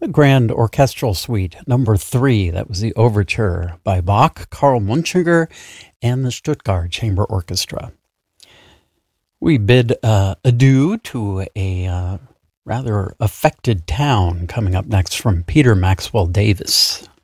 Grand Orchestral Suite, number 3. That was the overture by Bach, Karl Munchinger, and the Stuttgart Chamber Orchestra. We bid adieu to a rather affected town coming up next from Peter Maxwell Davis.